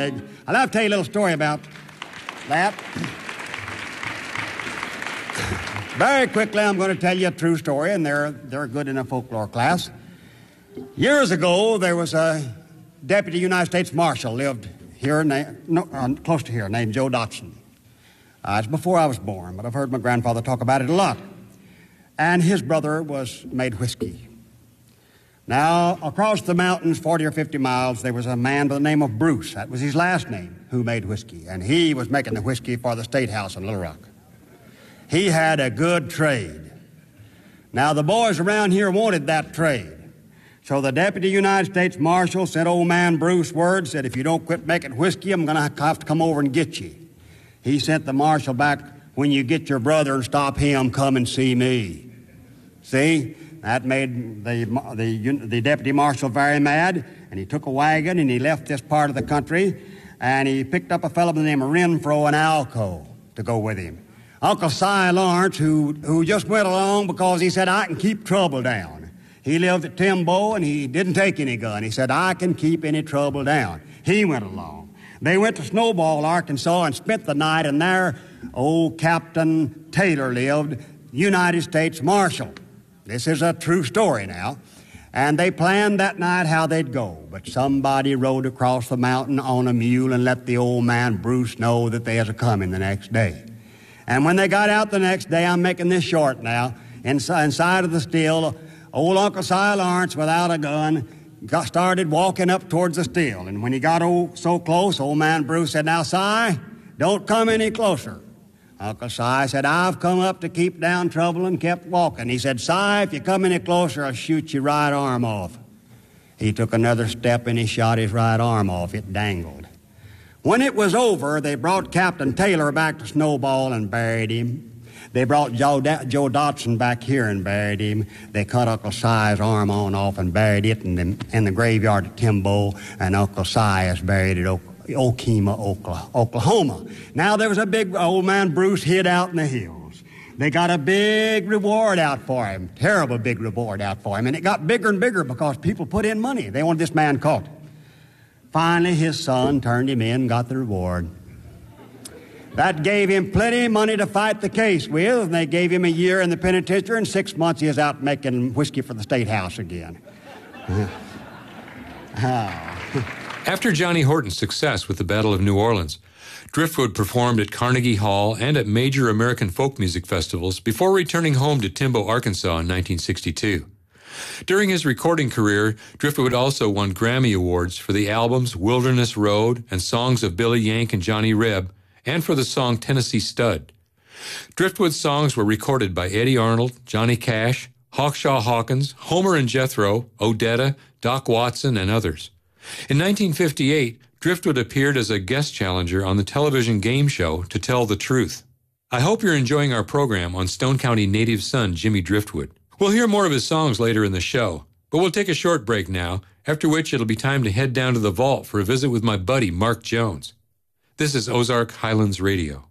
leg. I'll have to tell you a little story about that. Very quickly, I'm going to tell you a true story, and they're good in a folklore class. Years ago, there was a deputy United States Marshal lived here, close to here, named Joe Dotson. It's before I was born, but I've heard my grandfather talk about it a lot. And his brother made whiskey. Now, across the mountains, 40 or 50 miles, there was a man by the name of Bruce. That was his last name, who made whiskey. And he was making the whiskey for the State House in Little Rock. He had a good trade. Now, the boys around here wanted that trade. So the Deputy United States Marshal sent old man Bruce word, said, if you don't quit making whiskey, I'm going to have to come over and get you. He sent the marshal back, when you get your brother and stop him, come and see me. See, that made the deputy marshal very mad, and he took a wagon and he left this part of the country, and he picked up a fellow by the name of Renfro and Alco to go with him. Uncle Si Lawrence, who just went along because he said, I can keep trouble down. He lived at Timbo, and he didn't take any gun. He said, I can keep any trouble down. He went along. They went to Snowball, Arkansas, and spent the night, and there old Captain Taylor lived, United States Marshal. This is a true story now. And they planned that night how they'd go. But somebody rode across the mountain on a mule and let the old man Bruce know that they was a-coming the next day. And when they got out the next day, I'm making this short now, inside of the still, old Uncle Si Lawrence, without a gun, started walking up towards the still. And when he got so close, old man Bruce said, now, Si, don't come any closer. Uncle Si said, I've come up to keep down trouble, and kept walking. He said, Si, if you come any closer, I'll shoot your right arm off. He took another step, and he shot his right arm off. It dangled. When it was over, they brought Captain Taylor back to Snowball and buried him. They brought Joe Dotson back here and buried him. They cut Uncle Si's arm off and buried it in the graveyard at Timbo, and Uncle Si is buried at Okemah, Oklahoma. Now, there was a big old man Bruce hid out in the hills. They got a big reward out for him, terrible big reward out for him, and it got bigger and bigger because people put in money. They wanted this man caught. Finally, his son turned him in and got the reward. That gave him plenty of money to fight the case with, and they gave him a year in the penitentiary, and 6 months he was out making whiskey for the State House again. After Johnny Horton's success with the Battle of New Orleans, Driftwood performed at Carnegie Hall and at major American folk music festivals before returning home to Timbo, Arkansas in 1962. During his recording career, Driftwood also won Grammy Awards for the albums Wilderness Road and Songs of Billy Yank and Johnny Reb, and for the song Tennessee Stud. Driftwood's songs were recorded by Eddie Arnold, Johnny Cash, Hawkshaw Hawkins, Homer and Jethro, Odetta, Doc Watson, and others. In 1958, Driftwood appeared as a guest challenger on the television game show To Tell the Truth. I hope you're enjoying our program on Stone County native son Jimmy Driftwood. We'll hear more of his songs later in the show, but we'll take a short break now, after which it'll be time to head down to the vault for a visit with my buddy Mark Jones. This is Ozark Highlands Radio.